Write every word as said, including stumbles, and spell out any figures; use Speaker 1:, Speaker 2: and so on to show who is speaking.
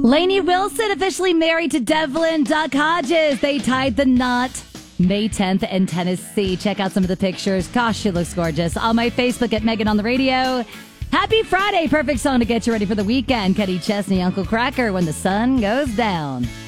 Speaker 1: Lainey Wilson officially married to Devlin Duck Hodges. They tied the knot May tenth in Tennessee. Check out some of the pictures. Gosh, she looks gorgeous. On my Facebook at Megan on the Radio. Happy Friday. Perfect song to get you ready for the weekend. Kenny Chesney, Uncle Cracker, When the Sun Goes Down.